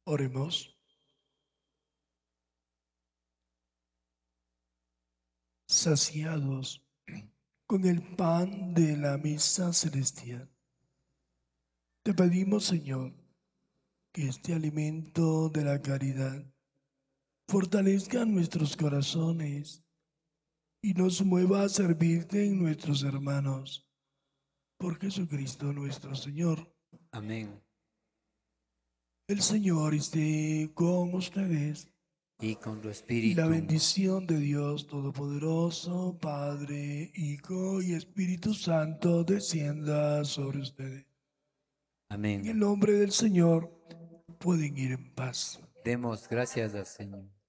Oremos. Saciados con el pan de la misa celestial, te pedimos, Señor, que este alimento de la caridad fortalezca nuestros corazones y nos mueva a servirte en nuestros hermanos. Por Jesucristo nuestro Señor. Amén. El Señor esté con ustedes. Y con tu Y la espíritu. bendición de Dios Todopoderoso, Padre, Hijo y Espíritu Santo, descienda sobre ustedes. En Amén. el nombre del Señor pueden ir en paz. Demos gracias al Señor.